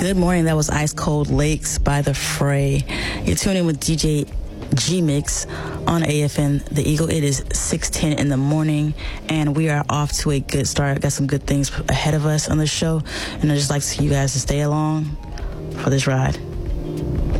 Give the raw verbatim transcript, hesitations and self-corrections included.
Good morning. That was Ice Cold Lakes by The Fray. You're tuning in with D J G-Mix on A F N The Eagle. It is six ten in the morning, and we are off to a good start. Got some good things ahead of us on the show, and I'd just like to you guys to stay along for this ride.